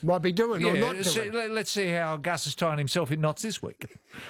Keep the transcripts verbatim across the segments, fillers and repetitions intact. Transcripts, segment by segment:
might be doing Yeah, or not doing. see, let- let's see how Gus is tying himself in knots this week.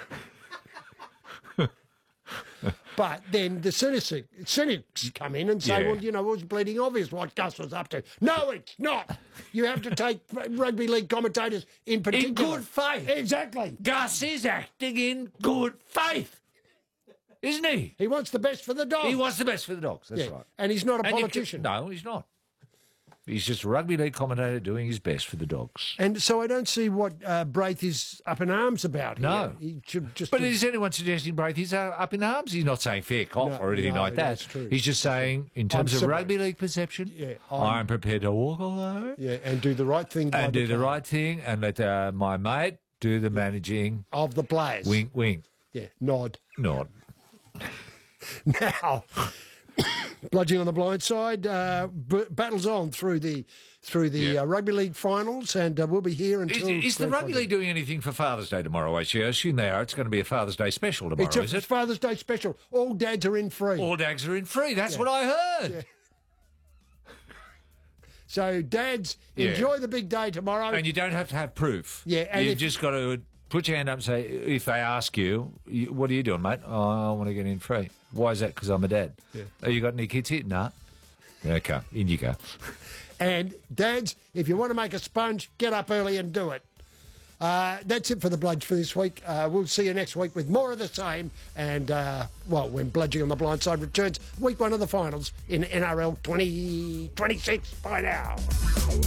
But then the cynics, cynics come in and say, Yeah. well, you know, it was bleeding obvious what Gus was up to. No, it's not. You have to take rugby league commentators in particular. In good faith. Exactly. Gus is acting in good faith, isn't he? He wants the best for the Dogs. He wants the best for the Dogs, that's Yeah. right. And he's not a And you politician. can- no, he's not. He's just a rugby league commentator doing his best for the Dogs. And so I don't see what uh, Braith is up in arms about here. No. He should just... But is anyone suggesting Braith's uh, up in arms? He's not saying fair cop No, or anything no, like that. that's true. He's just saying, in terms of sorry. rugby league perception, Yeah, I'm, I'm- prepared to walk alone Yeah, and do the right thing by and do the club right thing and let uh, my mate do the managing. of the players. Wink, wink, Yeah, nod. nod. Now, bludgeoning on the blind side, uh, b- battles on through the through the Yeah. uh, rugby league finals, and uh, we'll be here Is, until. is the grand rugby final. league doing anything for Father's Day tomorrow? I assume they are. It's going to be a Father's Day special tomorrow, It's a is it? Father's Day special. All dads are in free. All dags are in free. That's what I heard. So, dads, Yeah. enjoy the big day tomorrow. And you don't have to have proof. Yeah, and You've if- just got to put your hand up and say, if they ask you, you what are you doing, mate? Oh, I want to get in free. Why is that? Because I'm a dad. Yeah. Oh, you got any kids here? Nah. Okay, in you go. And dads, if you want to make a sponge, get up early and do it. Uh, that's it for the Bludge for this week. Uh, we'll see you next week with more of the same. And, uh, well, when Bludging on the Blind Side returns, week one of the finals in N R L twenty twenty-six. Bye now.